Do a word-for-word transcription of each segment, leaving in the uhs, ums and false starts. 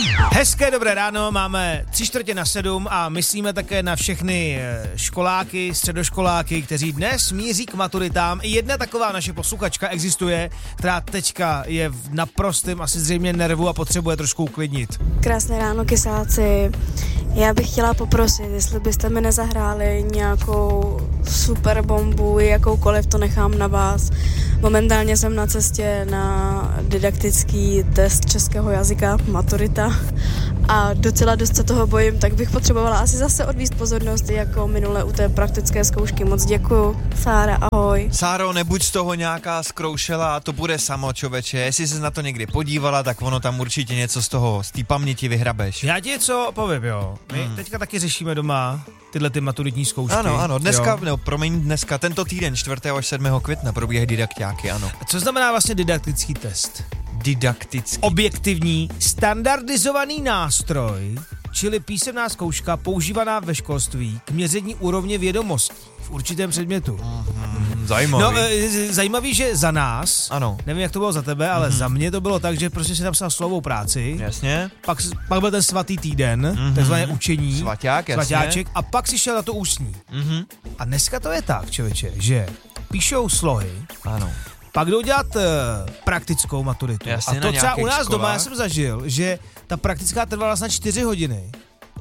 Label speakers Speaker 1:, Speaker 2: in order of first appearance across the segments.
Speaker 1: Hezké dobré ráno, máme tři čtvrtě na sedm a myslíme také na všechny školáky, středoškoláky, kteří dnes míří k maturitám. I jedna taková naše posluchačka existuje, která teďka je v naprostém asi zřejmě nervu a potřebuje trošku uklidnit.
Speaker 2: Krásné ráno, kysáci. Já bych chtěla poprosit, jestli byste mi nezahráli nějakou super bombu, jakoukoliv, to nechám na vás. Momentálně jsem na cestě na didaktický test českého jazyka, maturita, a docela dost se toho bojím, tak bych potřebovala asi zase odvíct pozornost jako minule u té praktické zkoušky. Moc děkuju. Sára, ahoj.
Speaker 3: Sáro, nebuď z toho nějaká zkroušela, to bude samo, čověče. Jestli jsi na to někdy podívala, tak ono tam určitě něco z toho, z té paměti vyhrabeš.
Speaker 1: Já ti něco povím, jo. My hmm. teďka taky řešíme doma tyhle ty maturitní zkoušky.
Speaker 3: Ano, ano, dneska, no, promiň, dneska, tento týden, čtvrtého až sedmého května probíhají didakťáky, ano.
Speaker 1: A co znamená vlastně didaktický test?
Speaker 3: Didaktický.
Speaker 1: Objektivní, standardizovaný nástroj, čili písemná zkouška používaná ve školství k měření úrovně vědomostí v určitém předmětu.
Speaker 3: Mm, zajímavý.
Speaker 1: No, e, zajímavý, že za nás,
Speaker 3: ano.
Speaker 1: Nevím, jak to bylo za tebe, ale mm. za mě to bylo tak, že prostě si napsal slovou práci.
Speaker 3: Jasně.
Speaker 1: Pak, pak byl ten svatý týden, mm-hmm. takzvané učení.
Speaker 3: Svaťák, jasně.
Speaker 1: Svaťáček, a pak si šel na to ústní.
Speaker 3: Mm-hmm.
Speaker 1: A dneska to je tak, člověče, že píšou slohy.
Speaker 3: Ano.
Speaker 1: Pak jdou dělat uh, praktickou maturitu.
Speaker 3: Jasně,
Speaker 1: a to třeba u nás
Speaker 3: školách.
Speaker 1: doma já jsem zažil, že ta praktická trvala snad čtyři hodiny.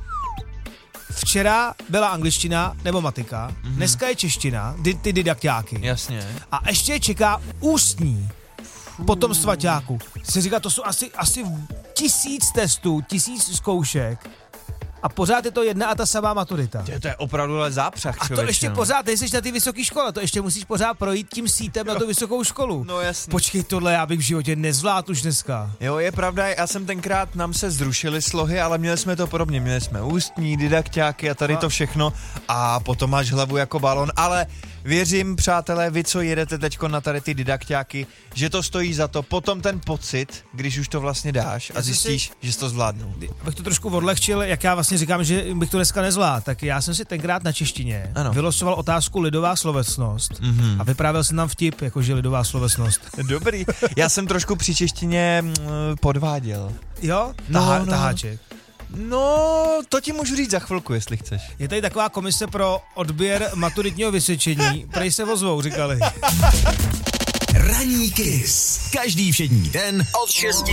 Speaker 1: Včera byla angličtina nebo matika, mm-hmm. dneska je čeština, di, ty didakťáky.
Speaker 3: Jasně.
Speaker 1: A ještě čeká ústní po tom svaťáku. Se říká, to jsou asi, asi tisíc testů, tisíc zkoušek. A pořád je to jedna a ta samá maturita.
Speaker 3: To je opravdu ale zápřah, člověče.
Speaker 1: A to ještě no. pořád, ty jsi na ty vysoké škole, to ještě musíš pořád projít tím sítem na tu vysokou školu.
Speaker 3: No jasně.
Speaker 1: Počkej, tohle já bych v životě nezvládl už dneska.
Speaker 3: Jo, je pravda, já jsem tenkrát, nám se zrušily slohy, ale měli jsme to podobně, měli jsme ústní, didakťáky a tady a... to všechno a potom máš hlavu jako balon, ale věřím, přátelé, vy, co jedete teďko na tady ty didakťáky, že to stojí za to. Potom ten pocit, když už to vlastně dáš a zjistíš, si, že jsi to zvládnul.
Speaker 1: Abych to trošku odlehčil, jak já vlastně říkám, že bych to dneska nezvládl, tak já jsem si tenkrát na češtině ano. vylosoval otázku lidová slovesnost mm-hmm. a vyprávěl jsem tam vtip, jakože lidová slovesnost.
Speaker 3: Dobrý, já jsem trošku při češtině mm, podváděl.
Speaker 1: Jo? Tahá,
Speaker 3: no, no.
Speaker 1: Taháček.
Speaker 3: No, to ti můžu říct za chvilku, jestli chceš.
Speaker 1: Je tady taková komise pro odběr maturitního vysvědčení, prej se ozvou, říkali.
Speaker 4: Ranní Kiss. Každý všední den od šesti